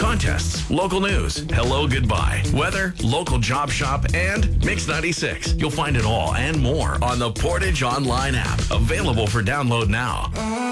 contests, local news, hello, goodbye, weather, local job shop, and Mix 96. You'll find it all and more on the Portage Online app. Available for download now.